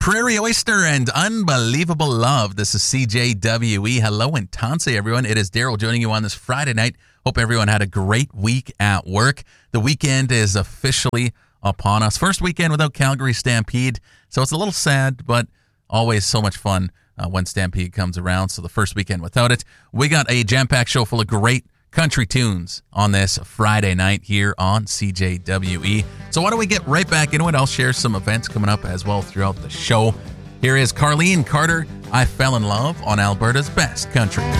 Prairie Oyster and Unbelievable Love. This is CJWE. Hello and Tansi, everyone. It is Daryl joining you on this Friday night. Hope everyone had a great week at work. The weekend is officially upon us. First weekend without Calgary Stampede, so it's a little sad, but always so much fun when Stampede comes around. So the first weekend without it. We got a jam-packed show full of great country tunes on this Friday night here on CJWE. So why don't we get right back into it? I'll share some events coming up as well throughout the show. Here is Carleen Carter, I Fell in Love on Alberta's Best Country.